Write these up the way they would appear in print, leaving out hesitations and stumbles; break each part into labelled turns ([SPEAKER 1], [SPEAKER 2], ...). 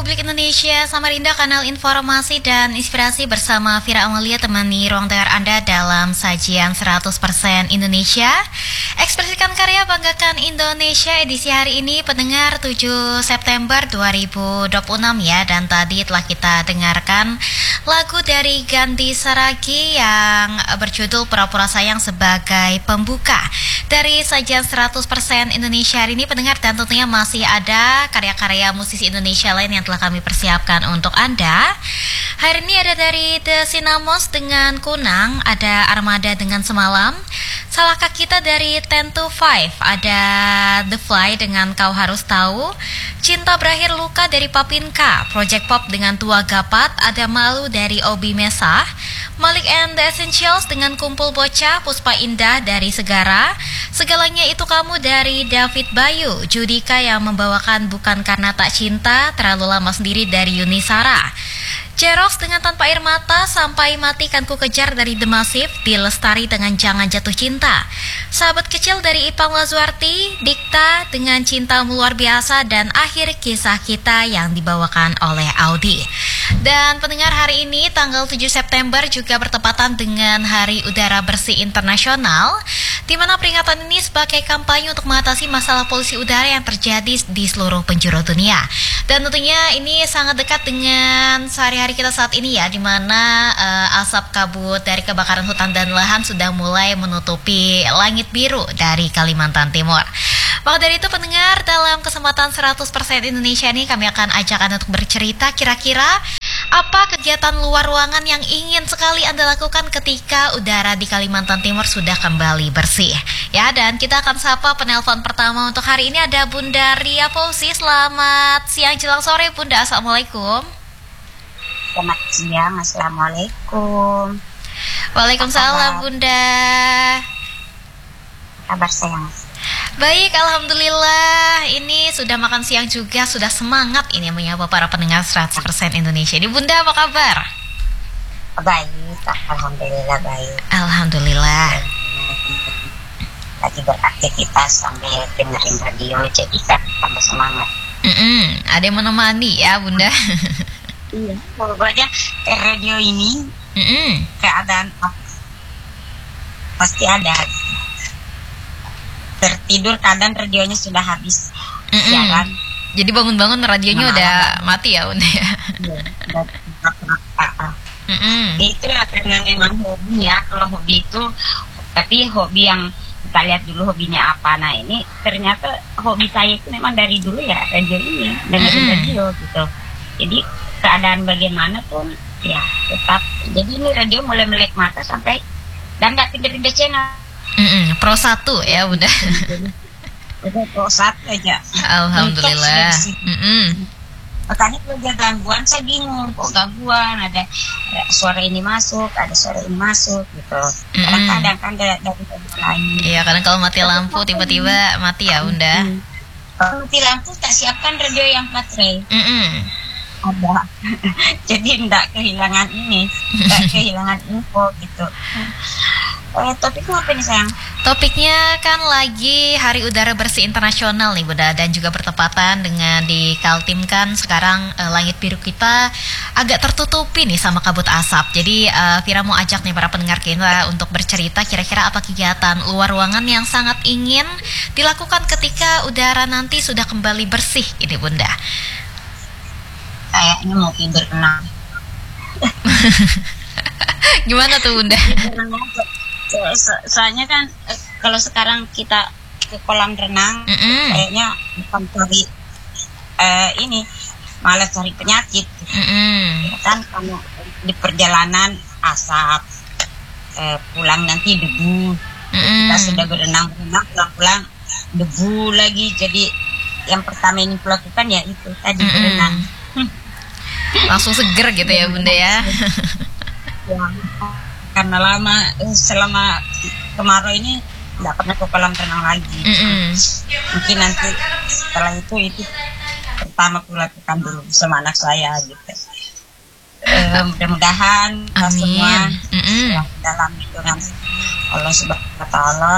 [SPEAKER 1] Republik Indonesia, Samarinda, kanal informasi dan inspirasi bersama Vira Amalia temani ruang dengar Anda dalam sajian 100% Indonesia. Ekspresikan karya, banggakan Indonesia edisi hari ini pendengar 7 September 2026 ya. Dan tadi telah kita dengarkan lagu dari Ganti Saragi yang berjudul Pura-Pura Sayang sebagai pembuka dari sajian 100% Indonesia hari ini pendengar, dan tentunya masih ada karya-karya musisi Indonesia lain yang telah kami persiapkan untuk Anda. Hari ini ada dari The Cinamos dengan Kunang, ada Armada dengan Semalam, Salahkah Kita dari 10 to 5, ada The Fly dengan Kau Harus Tahu, Cinta Berakhir Luka dari Papinka, Project Pop dengan Tua Gapat, ada Malu dari Obi Mesah, Malik and the Essentials dengan Kumpul Bocah, Puspa Indah dari Segara, Segalanya Itu Kamu dari David Bayu, Judika yang membawakan Bukan Karena Tak Cinta, Terlalu Lama Sendiri dari Yuni Sara, Jerox dengan Tanpa Air Mata, Sampai Mati Kan Ku Kejar dari The Massive, Dilestari dengan Jangan Jatuh Cinta, Sahabat Kecil dari Ipang Lazuarti, Dikta dengan Cintamu Luar Biasa, dan Akhir Kisah Kita yang dibawakan oleh Audi. Dan pendengar, hari ini tanggal 7 September juga bertepatan dengan Hari Udara Bersih Internasional, di mana peringatan ini sebagai kampanye untuk mengatasi masalah polusi udara yang terjadi di seluruh penjuru dunia. Dan tentunya ini sangat dekat dengan sehari-hari kita saat ini ya, di mana asap kabut dari kebakaran hutan dan lahan sudah mulai menutupi langit biru dari Kalimantan Timur. Maka dari itu pendengar, dalam kesempatan 100% Indonesia ini kami akan ajak Anda untuk bercerita kira-kira apa kegiatan luar ruangan yang ingin sekali Anda lakukan ketika udara di Kalimantan Timur sudah kembali bersih. Ya, dan kita akan sapa penelpon pertama untuk hari ini, ada Bunda Ria Fauzi. Selamat siang jelang sore Bunda, Assalamualaikum.
[SPEAKER 2] Selamat siang, Assalamualaikum.
[SPEAKER 1] Waalaikumsalam Bunda.
[SPEAKER 2] Kabar sayang?
[SPEAKER 1] Baik, Alhamdulillah. Ini sudah makan siang juga, sudah semangat ini menyapa para pendengar 100% Indonesia. Ini Bunda, apa kabar?
[SPEAKER 2] Baik, Alhamdulillah baik.
[SPEAKER 1] Alhamdulillah.
[SPEAKER 2] Lagi beraktivitas sambil dengerin radio, jadi kan tambah semangat.
[SPEAKER 1] Ada yang menemani ya Bunda.
[SPEAKER 2] Iya, pokoknya radio ini keadaan pasti ada. Tertidur kadang radionya sudah habis, ya kan?
[SPEAKER 1] Jadi bangun-bangun radionya udah mati ya Bunda ya?
[SPEAKER 2] Itu karena memang hobi ya. Kalau hobi itu, tapi hobi yang kita lihat dulu hobinya apa. Nah ini ternyata hobi saya itu memang dari dulu ya radio ini, dengerin radio gitu. Jadi keadaan bagaimana pun ya tetap. Jadi ini radio mulai melek mata sampai dan nggak pindah-pindah channel.
[SPEAKER 1] Pro 1 ya Bunda.
[SPEAKER 2] Pro 1 aja.
[SPEAKER 1] Alhamdulillah.
[SPEAKER 2] Makanya kalau ada gangguan saya bingung, kok gangguan, ada suara ini masuk, ada suara ini masuk gitu. Kadang-kadang kan dari lain.
[SPEAKER 1] Iya, kadang kalau mati lampu tiba-tiba mati ya Bunda.
[SPEAKER 2] Kalau mati lampu tak siapkan radio yang baterai. Ada. Jadi enggak kehilangan ini, enggak kehilangan info gitu. Topiknya apa nih sayang?
[SPEAKER 1] Topiknya kan lagi Hari Udara Bersih Internasional nih Bunda, dan juga bertepatan dengan di Kaltim kan sekarang langit biru kita agak tertutupi nih sama kabut asap. Jadi Vira mau ajak nih para pendengar kita untuk bercerita kira-kira apa kegiatan luar ruangan yang sangat ingin dilakukan ketika udara nanti sudah kembali bersih ini Bunda.
[SPEAKER 2] Kayaknya mau tidur tenang.
[SPEAKER 1] Gimana tuh Bunda?
[SPEAKER 2] Soalnya kan kalau sekarang kita ke kolam renang kayaknya bukan cari ini, malah cari penyakit kan, karena di perjalanan asap, pulang nanti debu. Kita sudah berenang pulang debu lagi. Jadi yang pertama ini lakukan ya itu tadi berenang.
[SPEAKER 1] Langsung seger gitu ya Bunda ya.
[SPEAKER 2] Karena selama kemarau ini nggak pernah ke kolam renang lagi. Mungkin nanti setelah itu pertama aku lakukan dulu sama anak saya gitu. Mudah-mudahan semua dalam lindungan Allah Subhanahu wa Ta'ala,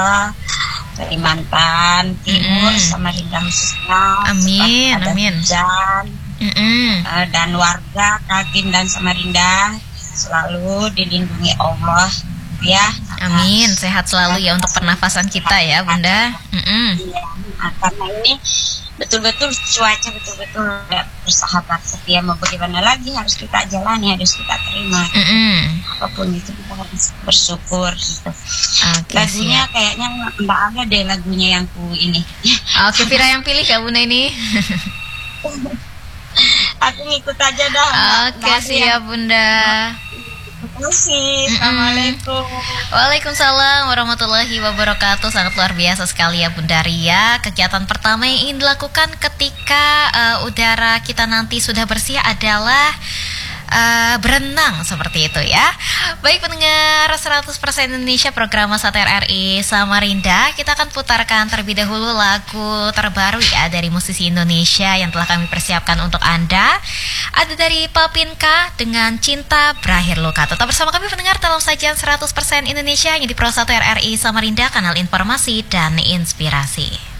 [SPEAKER 2] Kalimantan Timur sama Samarinda khususnya.
[SPEAKER 1] Amin.
[SPEAKER 2] Hujan Dan warga Kaltim dan Samarinda selalu dilindungi Allah ya.
[SPEAKER 1] Amin, sehat selalu ya untuk pernafasan kita ya Bunda.
[SPEAKER 2] Karena ini betul-betul cuaca betul-betul bersahabat setia, mau bagaimana lagi harus kita jalani, harus kita terima. Apapun itu kita harus bersyukur gitu. Lagunya kayaknya Mbak ada deh lagunya yang ini.
[SPEAKER 1] Oke, Vira yang pilih Kak Bunda ini.
[SPEAKER 2] Aku ngikut aja dah.
[SPEAKER 1] Oke, siap Bunda.
[SPEAKER 2] Terima kasih. Assalamualaikum.
[SPEAKER 1] Waalaikumsalam warahmatullahi wabarakatuh. Sangat luar biasa sekali ya Bunda Ria. Kegiatan pertama yang ingin dilakukan ketika udara kita nanti sudah bersih adalah berenang seperti itu ya. Baik pendengar 100% Indonesia program Sate RRI Samarinda, kita akan putarkan terlebih dahulu lagu terbaru ya dari musisi Indonesia yang telah kami persiapkan untuk Anda. Ada dari Papinka dengan Cinta Berakhir Luka. Tetap bersama kami pendengar dalam sajian 100% Indonesia yang di Pro 1 RRI Samarinda, kanal informasi dan inspirasi.